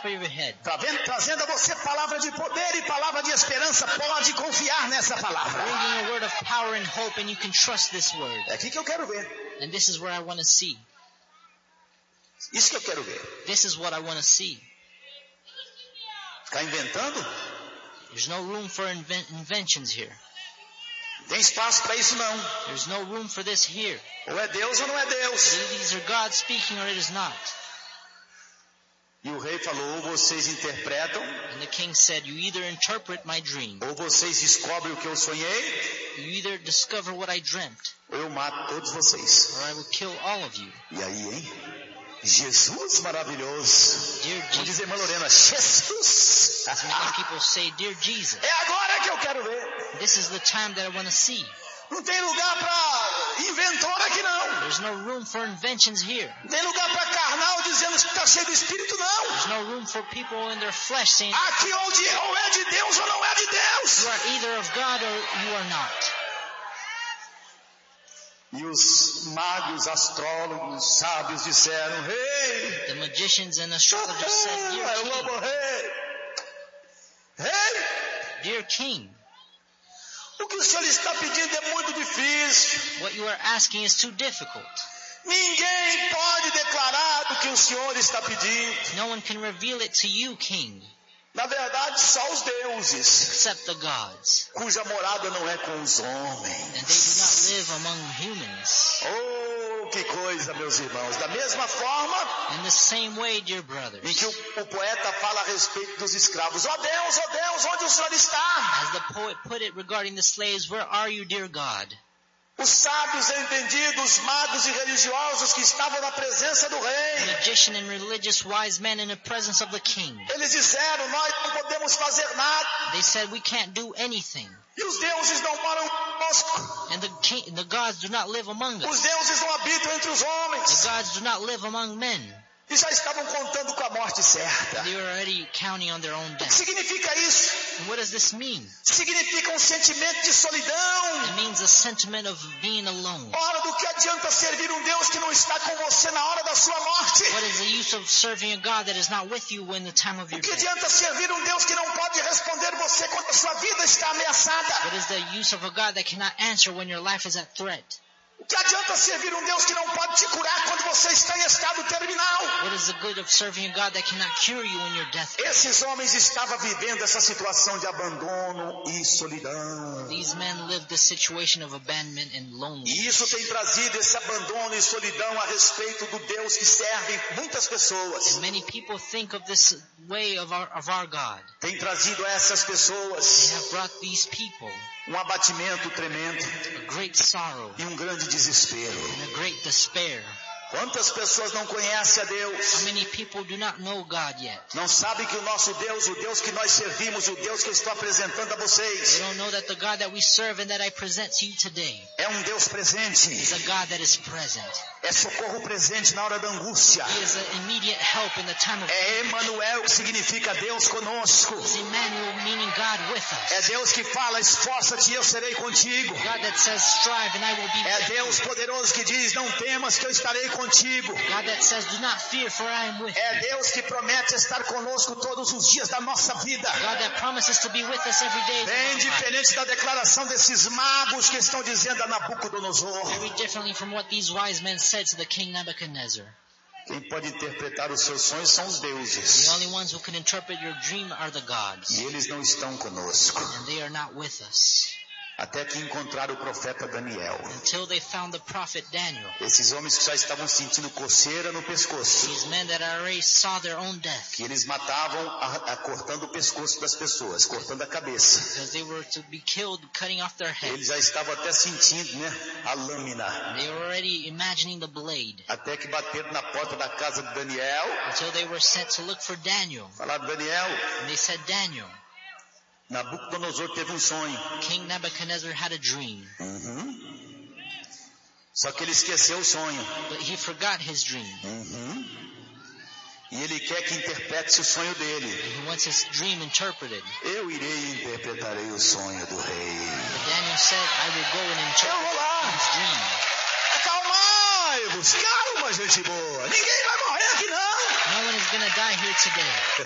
of your head. Trazendo a você palavra de poder e palavra de esperança. Pode confiar nessa palavra. Bringing a word of power and hope, and you can trust this word. É aqui que eu quero ver. And this is where I want to see. Isso que eu quero ver. This is what I want to see. Ficar inventando? There's no room for inventions here. Tem espaço para isso não. There's no room for this here. Ou é Deus ou não é Deus. Either these are God speaking or it is not. E o rei falou, ou vocês interpretam, And the king said, you either interpret my dream, ou vocês descobrem o que eu sonhei, you either discover what I dreamt, ou eu mato todos vocês. or I will kill all of you. E aí, hein? Jesus maravilhoso. Dear Como diz a irmã Jesus. Lorena, Jesus. As many people say, dear Jesus. É agora que eu quero ver. This is the time that I want to see. Não tem lugar para inventor aqui não. There's no room for inventions here. Não tem lugar para carnal dizendo que está cheio do Espírito não. There's no room for people in their flesh saying, Aqui ou é de Deus ou não é de Deus. you are either of God or you are not. E os magos, astrólogos, sábios disseram, rei, The magicians and astrologers said, dear eu vou king, morrer. Rei, dear king, o que o senhor está pedindo é muito difícil. what you are asking is too difficult. Ninguém pode declarar o que o senhor está pedindo. No one can reveal it to you, king, Na verdade, só os deuses, except the gods. cuja morada não é com os And homens. they do not live among humans. Oh, que coisa, meus irmãos. Da mesma forma In the same way, dear em brothers, que o poeta fala a respeito dos escravos. Ó Deus, onde o senhor está? as the poet put it regarding the slaves, where are you, dear God? Os sábios entendidos, magos e religiosos que estavam na presença do The rei. magician and religious wise men in the presence of the king. Eles disseram, nós não podemos fazer nada. They said, we can't do anything. E os deuses não moram conosco. And the gods do not live among Os us. deuses não habitam entre os The homens. gods do not live among men. E já estavam contando com a morte certa. They were already counting on their own O que death. significa isso? And what does this mean? Significa um sentimento de solidão. It means a sentiment of being alone. Ora, do que adianta servir um Deus que não está com você na hora da sua morte? What is the use of serving a God that is not with you in the time of O your que death? adianta servir um Deus que não pode responder você quando a sua vida está ameaçada? What is the use of a God that cannot answer when your life is at threat? O que adianta servir um Deus que não pode te curar quando você está em estado terminal? What is the good of serving a God that cannot cure you in your death? Esses homens estavam vivendo essa situação de abandono e solidão. These men lived this situation of abandonment and E loneliness. isso tem trazido esse abandono e solidão a respeito do Deus que servem muitas pessoas. And many people think of this way of our God. Tem trazido a essas They pessoas have brought these people um abatimento tremendo a great sorrow e um grande desespero. and a great despair. Quantas pessoas não conhecem a Deus? How many people do not know God yet? Não sabem que o nosso Deus, o Deus que nós servimos, o Deus que eu estou apresentando a They vocês, don't know that the God that we serve and that I present to you today é um Deus presente. is a God that is present. É socorro presente na hora da angústia. He is an immediate help in the time of É Emmanuel, que significa Deus conosco. It's Emmanuel, meaning God with É us. Deus que fala, esforça-te e eu serei contigo. God that says, strive and I will be É with Deus you. poderoso que diz, não temas que eu estarei contigo. God that says, do not fear, for I am with you. É Deus que promete estar conosco todos os dias da nossa vida. God that promises to be with us every day. of Bem our life. diferente da declaração desses magos que estão dizendo a Nabucodonosor. Very differently from what these wise men said to the king Nebuchadnezzar. Quem pode interpretar os seus sonhos são os The deuses. only ones who can interpret your dream are the gods. E eles não estão conosco. And they are not with us. Até que encontraram o profeta Daniel. Until they found the prophet Daniel. Esses homens que já estavam sentindo coceira no pescoço. These men that already saw their own death. Que eles matavam cortando o pescoço das pessoas, cortando a cabeça. Because they were to be killed, cutting off their head. Eles já estavam até sentindo, a lâmina. They were already imagining the blade. Até que bateram na porta da casa de Daniel. Until they were sent to look for Daniel. Falaram, Daniel, And they said, Daniel, Nabucodonosor teve um sonho. King Nebuchadnezzar had a dream. Só que ele esqueceu o sonho. But he forgot his dream. E ele quer que interprete o sonho dele. He wants his dream interpreted. Eu irei e interpretarei o sonho do rei. But Daniel said, I will go and Eu interpret vou lá. his dream. Acalmai-vos. Calma, gente boa. Ninguém vai morrer aqui não. No one is going to die here today.